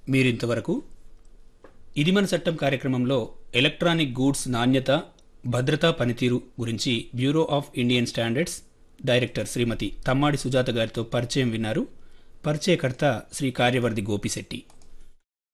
మీరింతవరకు ఇది మన చట్టం కార్యక్రమంలో ఎలక్ట్రానిక్ గూడ్స్ నాణ్యత భద్రతా పనితీరు గురించి bureau of Indian standards director శ్రీమతి తమ్మాడి సుజాత గారితో పరిచయం విన్నారు. పరిచయకర్త శ్రీ కార్యవర్ధి గోపిశెట్టి.